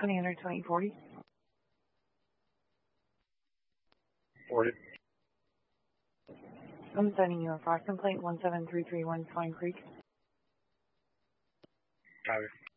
2000 2040. 40. I'm sending you a far complaint 17331 Pine Creek. Copy.